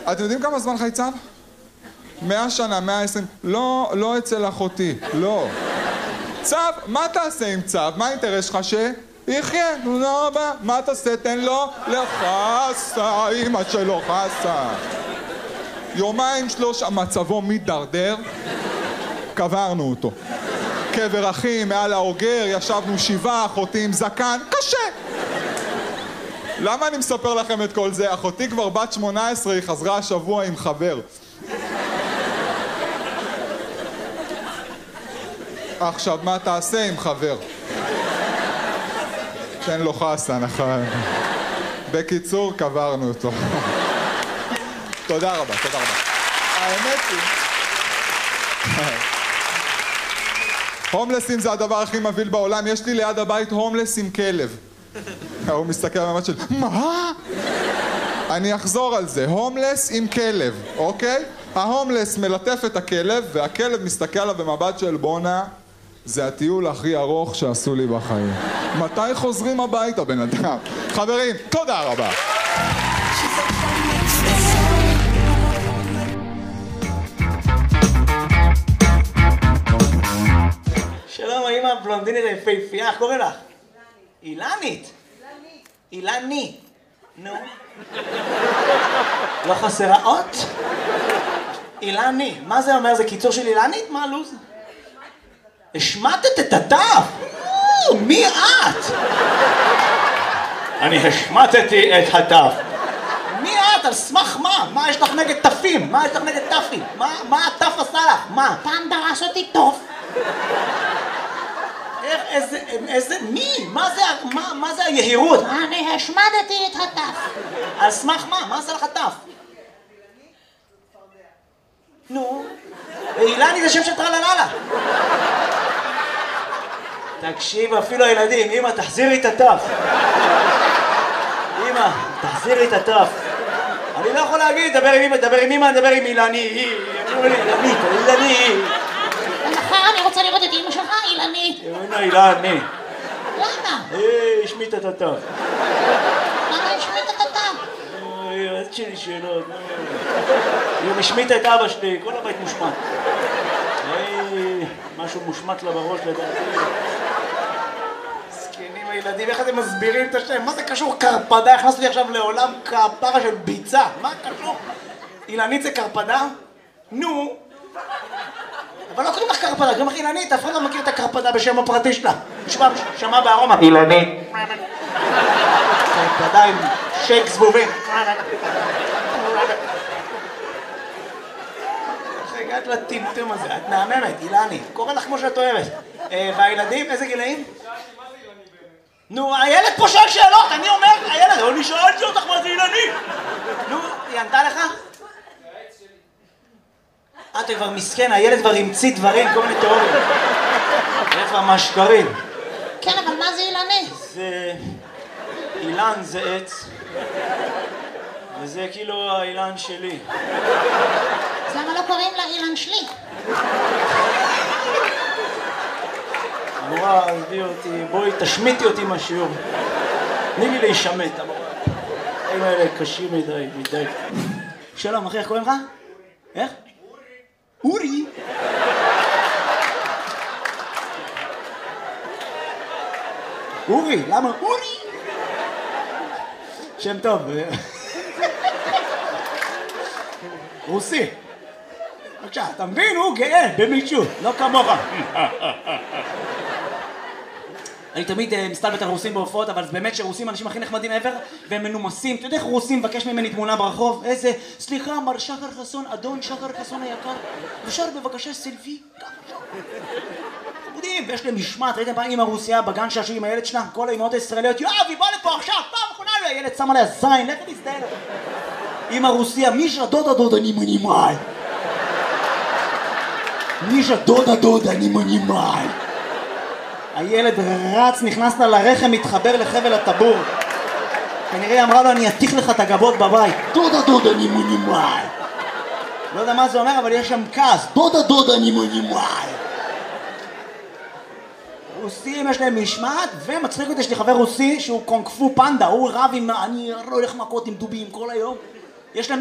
אתם יודעים כמה זמן חי צב? 100 שנה, 120. לא אצל אחותי, לא. צב, מה תעשה עם צב? מה האינטרס שלך יחיה, לא רבה, מה תעשה? תן לו לחסה, אמא שלו חסה. יומיים שלוש, מצבו מתדרדר, קברנו אותו. קבר אחים, מעל האוגר, ישבנו 7, אחותי עם זקן, קשה. למה אני מספר לכם את כל זה? אחותי כבר בת 18, היא חזרה השבוע עם חבר. עכשיו, מה תעשה עם חבר? תן לו חסה, נכון. בקיצור, קברנו אותו. תודה רבה, תודה רבה. האמת היא... הומלסים זה הדבר הכי מבהיל בעולם. יש לי ליד הבית הומלס עם כלב. הוא מסתכל במבט של... מה? אני אחזור על זה. הומלס עם כלב, אוקיי? ההומלס מלטף את הכלב, והכלב מסתכל עליו במבט של בונה. זה הטיול הכי ארוך שעשו לי בחיים. מתי חוזרים הביתה, בן אדם? חברים, תודה רבה. שלום, האמא הבלונדינית היפהפייה, איך קוראים לך? אילנית. אילני. נו. לא חסרה אות? אילני. מה זה אומר? זה קיצור של אילנית? מה הלו"ז? השמטת את התף? מי את? אני השמטתי את התף. מי את? על סמך מה? מה יש לך נגד תפים? מה יש לך נגד תפים? מה התף עשה לך? מה? פעם דרש אותי טוב. איזה, מי? מה זה היהירות? אני השמדתי את התף. על סמך מה? מה עשה לך תף? נו, אילני זה שם של טרלללה. תקשיב, אפילו הילדים, אמא, תחזירי את התף. אמא, תחזירי את התף. אני לא יכול להגיד, דבר עם אמא, דבר עם אמא, דבר עם אילני. אילני. לך אני רוצה לראות את אמא שלך, אילנית. אילני. למה? השמיט את התף. למה השמיט את התף? את שלי שאלות. היא השמיטה את אבא שלי, כל הבית מושמט. משהו מושמט לה בראש לדעתי. זקנים הילדים, איך אתם מסבירים את השם? מה זה קשור קרפדה? הכנסתי עכשיו לעולם כפרה של ביצה. מה קשור? אילנית זה קרפדה? נו. אבל לא קוראים לך קרפדה, קוראים לך אילנית. אף אחד לא מכיר את הקרפדה בשם הפרטי שלה. שמע בארומה. אילנית. קרפדה עם שייק זבובים. הגעת לטמטום הזה, את נעממת, אילני, קורא לך כמו שאת אוהבת. והילדים, איזה גילאים? נו, הילד פה שואל שאלות, אני אומר, הילד, אני שאלתי אותך מה זה אילני. נו, היא ענתה לך? אתה כבר מסכן, הילד כבר המציא דברים, כל מיני תיאוריות. זה כבר משקרים. כן, אבל מה זה אילני? זה... אילן זה עץ. וזה כאילו האילן שלי. אז למה לא קוראים לה אילן שלי? המורה, עזבי אותי, בואי תשמיטי אותי מהשיעור. תני לי להישמט, המורה. החיים האלה קשים מדי. שלום, אחי, איך קוראים לך? איך? אורי. אורי, למה? אורי. שם טוב. רוסי. בבקשה, אתה מבין? הוא גאה במישהו, לא כמוך. אני תמיד מסתלבט על רוסים בהופעות, אבל זה באמת שרוסים האנשים הכי נחמדים ever, והם מנומסים. אתה יודע איך רוסים מבקש ממני תמונה ברחוב? איזה, סליחה, מר שחר חסון, אדון שחר חסון היקר, אפשר בבקשה סלפי? חמודים, ויש להם משמעת, ראיתם פעם אמא רוסיה בגן שעשו עם הילד שלה? כל האמהות הישראליות, יואב, היא באה לפה עכשיו, פעם אחרונה, הילד שם עליה זין, לך תסתכל. אמא רוסיה, מישה דודה נימונימאי. מישה דודה נימונימאי. הילד רץ, נכנס לה לרחם, מתחבר לחבל הטבור. כנראה אמרה לו, אני אתיך לך את הגבות בבית. דודה נימונימאי. לא יודע מה זה אומר, אבל יש שם כעס. דודה נימונימאי. רוסים יש להם משמעת, ומצחיק אותי, יש לי חבר רוסי שהוא קונג פו פנדה, הוא רב עם, אני לא הולך מכות עם דובים כל היום. יש להם